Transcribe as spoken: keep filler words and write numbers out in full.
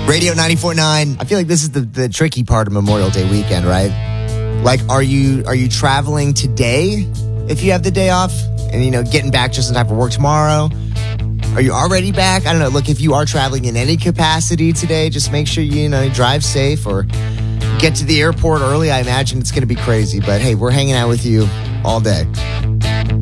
Radio ninety-four point nine. I feel like this is the, the tricky part of Memorial Day weekend, right? Like, are you are you traveling today if you have the day off? And, you know, getting back just in time for work tomorrow? Are you already back? I don't know. Look, if you are traveling in any capacity today, just make sure you, you know, drive safe or get to the airport early. I imagine it's going to be crazy. But, hey, we're hanging out with you all day.